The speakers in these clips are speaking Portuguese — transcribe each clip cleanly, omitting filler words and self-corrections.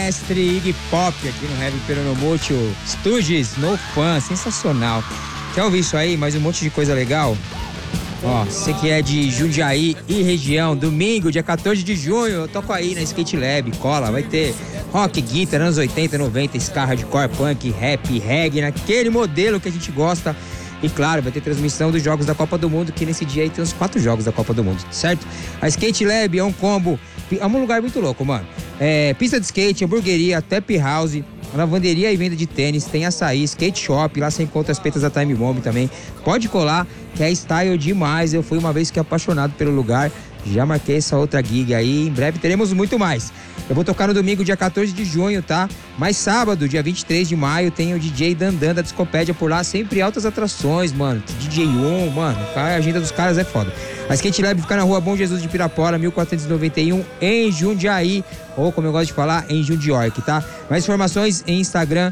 mestre Iggy Pop aqui no Heavy Peronomútil Studios, no fã, sensacional. Quer ouvir isso aí? Mais um monte de coisa legal? Ó, você que é de Jundiaí e região, domingo, dia 14 de junho, eu toco aí na Skate Lab, cola, vai ter rock, guitar, anos 80, 90, ska, hardcore, punk, rap, reggae, naquele modelo que a gente gosta. E claro, vai ter transmissão dos jogos da Copa do Mundo, que nesse dia aí tem uns 4 jogos da Copa do Mundo, certo? A Skate Lab é um combo, é um lugar muito louco, mano. Pista de skate, hamburgueria, tap house, lavanderia e venda de tênis, tem açaí, skate shop, lá você encontra as petas da Time Bomb também. Pode colar, que é style demais. Eu fui uma vez que apaixonado pelo lugar, já marquei essa outra gig aí, em breve teremos muito mais. Eu vou tocar no domingo, dia 14 de junho, tá? Mas sábado, dia 23 de maio, tem o DJ Dandan da Discopédia por lá, sempre altas atrações, mano. DJ 1, mano, a agenda dos caras é foda. A Skate Lab fica na rua Bom Jesus de Pirapora, 1491, em Jundiaí, ou como eu gosto de falar, em Jundiorque, tá? Mais informações em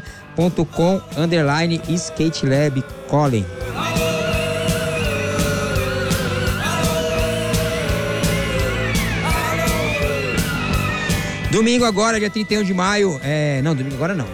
instagram.com/skatelab Colin. Domingo agora, dia 31 de maio, não, domingo agora não.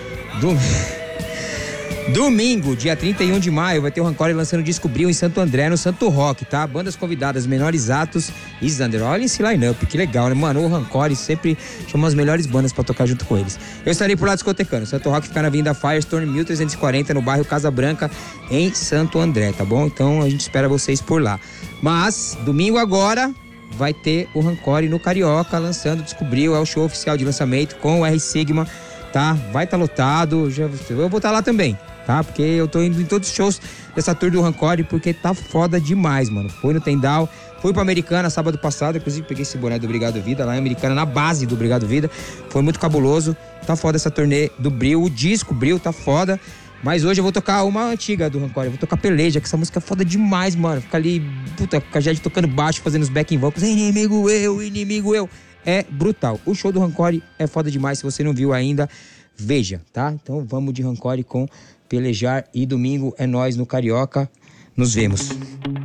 Domingo, dia 31 de maio, vai ter o Rancore lançando Disco Bril em Santo André, no Santo Rock, tá? Bandas convidadas, Menores Atos e Zander. Olha esse line-up, que legal, né? Mano, o Rancore sempre chama as melhores bandas pra tocar junto com eles. Eu estarei por lá discotecando. Santo Rock fica na Avenida Firestone, 1340, no bairro Casa Branca, em Santo André, tá bom? Então a gente espera vocês por lá. Mas, domingo agora, vai ter o Rancore no Carioca, lançando Descobriu, é o show oficial de lançamento com o R Sigma, tá? Vai estar lotado, eu vou estar lá também, tá? Porque eu tô indo em todos os shows dessa tour do Rancore, porque tá foda demais, mano. Fui no Tendal, fui pra Americana sábado passado, inclusive peguei esse boné do Obrigado Vida lá em Americana, na base do Obrigado Vida, foi muito cabuloso, tá foda essa turnê do Bril, o disco Bril tá foda. Mas hoje eu vou tocar uma antiga do Rancore, eu vou tocar Peleja, que essa música é foda demais, mano. Fica ali, puta, com a Jade tocando baixo, fazendo os backing vocals, inimigo eu. É brutal. O show do Rancore é foda demais, se você não viu ainda, veja, tá? Então vamos de Rancore com Pelejar e domingo é nós no Carioca. Nos vemos.